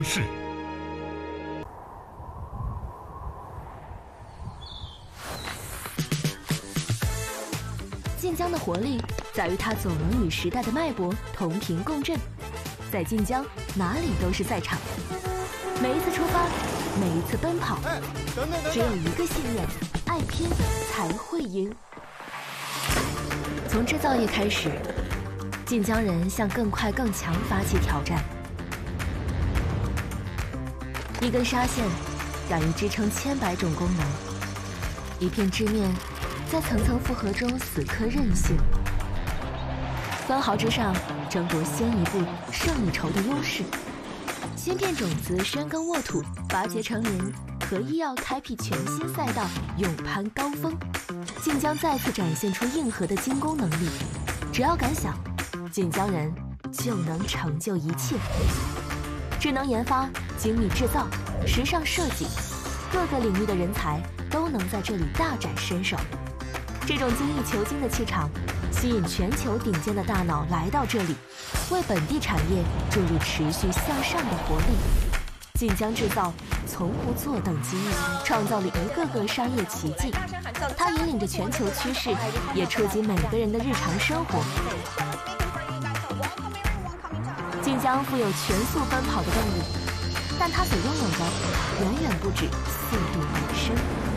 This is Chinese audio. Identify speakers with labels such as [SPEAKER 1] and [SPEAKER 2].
[SPEAKER 1] 是。
[SPEAKER 2] 晋江的活力在于它总能与时代的脉搏同频共振，在晋江哪里都是赛场。每一次出发，每一次奔跑，只有一个信念：爱拼才会赢。从制造业开始，晋江人向更快更强发起挑战。一根纱线敢于支撑千百种功能，一片织面在层层复合中死磕韧性，分毫之上争夺先一步胜一筹的优势。芯片种子深耕沃土，拔节成林，合医药开辟全新赛道，勇攀高峰。晋江再次展现出硬核的精工能力，只要敢想，晋江人就能成就一切。智能研发、精密制造、时尚设计，各个领域的人才都能在这里大展身手。这种精益求精的气场，吸引全球顶尖的大脑来到这里，为本地产业注入持续向上的活力。晋江制造从不坐等机遇，创造了一个个商业奇迹。它引领着全球趋势，也触及每个人的日常生活。晋江富有全速奔跑的动力，但它所拥有的远远不止速度本身。